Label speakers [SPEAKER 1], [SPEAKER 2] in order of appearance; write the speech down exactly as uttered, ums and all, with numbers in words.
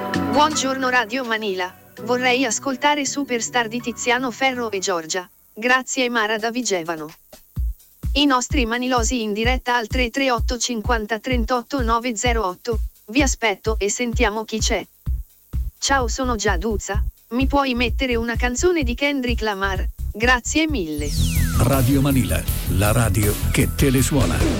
[SPEAKER 1] Buongiorno Radio Manila, vorrei ascoltare Superstar di Tiziano Ferro e Giorgia. Grazie Mara da Vigevano. I nostri manilosi in diretta al tre tre otto cinquanta trentotto nove zero otto. Vi aspetto e sentiamo chi c'è. Ciao, sono Giaduzza. Mi puoi mettere una canzone di Kendrick Lamar? Grazie mille.
[SPEAKER 2] Radio Manila, la radio che te le suona.